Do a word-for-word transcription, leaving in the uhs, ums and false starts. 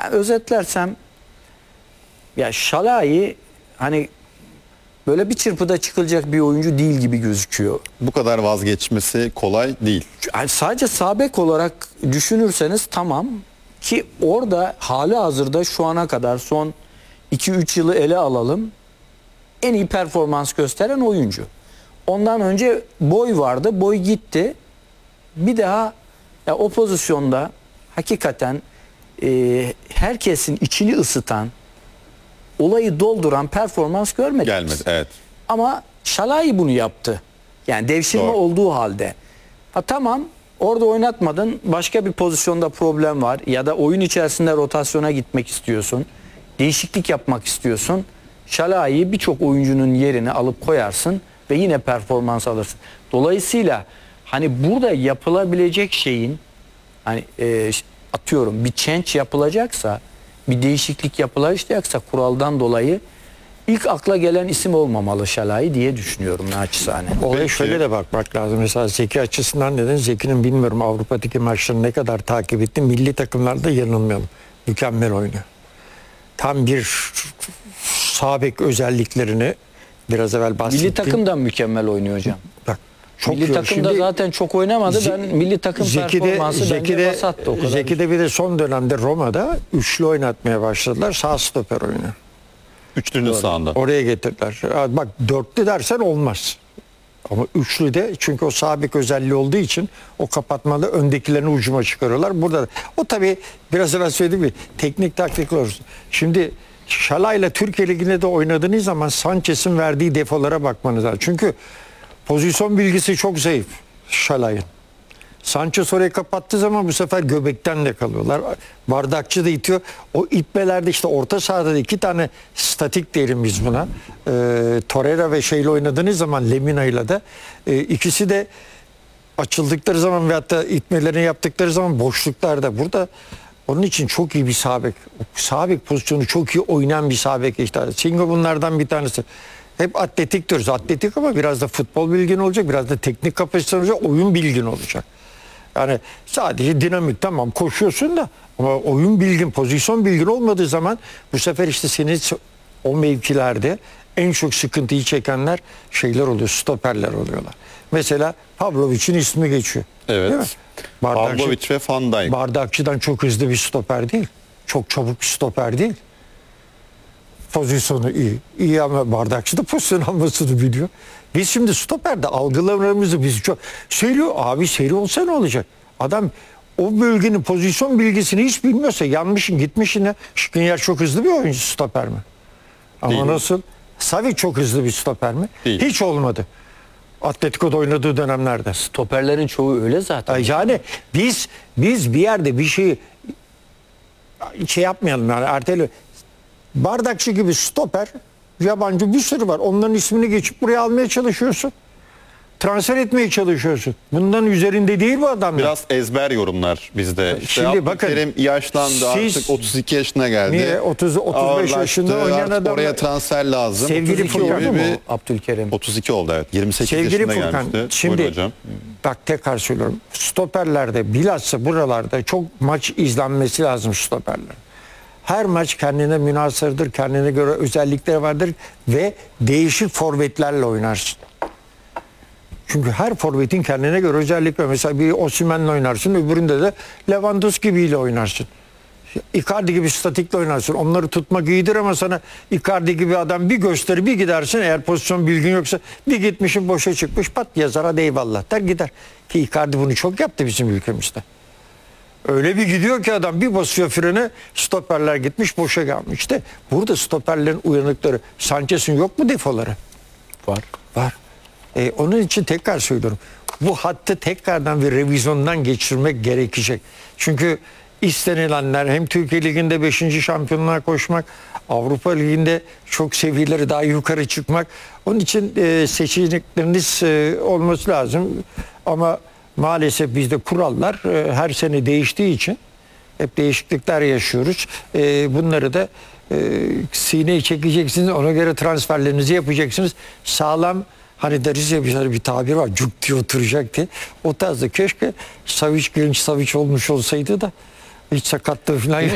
Yani özetlersem ya Şalai hani böyle bir çırpıda çıkılacak bir oyuncu değil gibi gözüküyor. Bu kadar vazgeçmesi kolay değil. Yani sadece sağ bek olarak düşünürseniz tamam ki orada hali hazırda şu ana kadar son iki üç yılı ele alalım en iyi performans gösteren oyuncu. Ondan önce Boy vardı. Boy gitti. Bir daha ya o pozisyonda hakikaten e, herkesin içini ısıtan, olayı dolduran performans görmedik. Gelmedi, evet. Ama Şalai bunu yaptı. Yani devşirme Doğru. olduğu halde. Ha tamam, orada oynatmadın. Başka bir pozisyonda problem var ya da oyun içerisinde rotasyona gitmek istiyorsun. Değişiklik yapmak istiyorsun. Şalai'yi birçok oyuncunun yerine alıp koyarsın ve yine performans alırsın. Dolayısıyla hani burada yapılabilecek şeyin hani e, atıyorum bir change yapılacaksa, bir değişiklik yapılacaksa kuraldan dolayı ilk akla gelen isim olmamalı Şalai diye düşünüyorum naçizane. Olaya Peki. şöyle de bakmak lazım. Mesela Zeki açısından neden? Zeki'nin bilmiyorum Avrupa'daki maçlarını ne kadar takip ettim. Milli takımlarda yanılmıyorum. Mükemmel oynuyor. Tam bir sağ bek özelliklerini biraz evvel bahsettiğim. Milli takımdan mükemmel oynuyor hocam. Bak, çok milli iyi. takımda Şimdi zaten çok oynamadı. Ben milli takım Zeki'de, performansı Zeki'de, bence vasattı o kadar. Zeki'de bir de son dönemde Roma'da üçlü oynatmaya başladılar. Sağ stoper oynuyor. Üçlünün sağında. Oraya getirdiler. Bak dörtlü dersen olmaz. Ama üçlü de çünkü o sağ bek özelliği olduğu için o kapatmalı öndekilerini ucuma çıkarıyorlar. Burada da, o tabii biraz evvel söylediğim gibi teknik taktik olur. Şimdi Şalai ile Türkiye Ligi'nde de oynadığınız zaman Sanchez'in verdiği defolara bakmanız lazım. Çünkü pozisyon bilgisi çok zayıf Şalai'nin. Sanchez orayı kapattığı zaman bu sefer göbekten de kalıyorlar. Bardakçı da itiyor. O itmelerde işte orta sahada da iki tane statik derim biz buna. Ee, Torreira ve şeyle oynadığınız zaman Lemina ile de e, ikisi de açıldıkları zaman veyahut da itmelerini yaptıkları zaman boşluklarda. Burada onun için çok iyi bir sağ bek. Sağ bek pozisyonu çok iyi oynayan bir sağ bek işte. Singo bunlardan bir tanesi. Hep atletik diyoruz. Atletik ama biraz da futbol bilgin olacak. Biraz da teknik kapasiten olacak. Oyun bilgin olacak. Yani sadece dinamik tamam koşuyorsun da ama oyun bilgin, pozisyon bilgin olmadığı zaman bu sefer işte senin o mevkilerde en çok sıkıntıyı çekenler şeyler oluyor, stoperler oluyorlar. Mesela Pavlovic'in ismi geçiyor. Evet. Değil mi? Bardakçı, Pavlovic ve Van Dijk. Bardakçı'dan çok hızlı bir stoper değil. Çok çabuk bir stoper değil. Pozisyonu iyi. İyi ama Bardakçı da pozisyon almasını biliyor. Biz şimdi stoperde algılarımızı biz çok söylüyor. Abi seri olsa ne olacak? Adam o bölgenin pozisyon bilgisini hiç bilmiyorsa yanmışın gitmişin ne? Skriniar çok hızlı bir oyuncu stoper mi? Ama Değil. nasıl? Savic çok hızlı bir stoper mi? Değil. Hiç olmadı. Atletico'da oynadığı dönemlerde. Stoperlerin çoğu öyle zaten. Yani biz biz bir yerde bir şeyi şey yapmayalım yani ertele. Bardakçı gibi stoper yabancı bir sürü var. Onların ismini geçip buraya almaya çalışıyorsun. Transfer etmeye çalışıyorsun. Bundan üzerinde değil bu adamlar. Biraz ezber yorumlar bizde. İşte Şimdi bakın, Abdülkerim yaşlandı siz- artık otuz iki yaşına geldi. Niye? otuz otuz beş Ağırlaştı, yaşında oynayan artık adam. oraya transfer lazım. Sevgili otuz iki Furkan gibi Değil mi bir- o Abdülkerim? otuz iki oldu evet. yirmi sekiz Sevgili yaşında Furkan, gelmişti. Buyurun şimdi hocam. bak tekrar söylüyorum. Stoperlerde bilhassa buralarda çok maç izlenmesi lazım stoperler. Her maç kendine münhasırdır, kendine göre özellikleri vardır ve değişik forvetlerle oynarsın. Çünkü her forvetin kendine göre özellikleri var. Mesela bir Osimhen'le oynarsın, öbüründe de Lewandowski gibiyle oynarsın. Icardi gibi statikle oynarsın. Onları tutmak iyidir ama sana Icardi gibi adam bir gösterir bir gidersin. Eğer pozisyon bilgin yoksa bir gitmişin boşa çıkmış pat yazar hadi eyvallah der gider. Ki Icardi bunu çok yaptı bizim ülkemizde. Öyle bir gidiyor ki adam bir basıyor frene stoperler gitmiş boşa kalmış. İşte burada stoperlerin uyanıkları. Sanchez'in yok mu defoları? Var. Var. E, onun için tekrar söylüyorum. Bu hattı tekrardan bir revizyondan geçirmek gerekecek. Çünkü istenilenler hem Türkiye Ligi'nde beşinci şampiyonluğa koşmak, Avrupa Ligi'nde çok seviyeleri daha yukarı çıkmak. Onun için e, seçenekleriniz e, olması lazım. Ama maalesef bizde kurallar e, her sene değiştiği için hep değişiklikler yaşıyoruz. E, bunları da e, sineye çekeceksiniz. Ona göre transferlerinizi yapacaksınız. Sağlam hani deriz ya bir, bir tabir var. Cuk diye oturacak diye. O tarzda keşke Savic genç Savic olmuş olsaydı da hiç sakatlığı falan